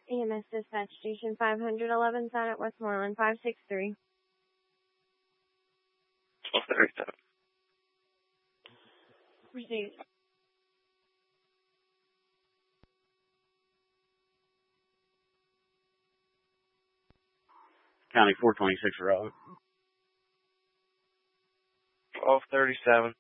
EMS Dispatch Station 511, sign at Westmoreland 563. 1237. Proceed. County 426 Road. 1237.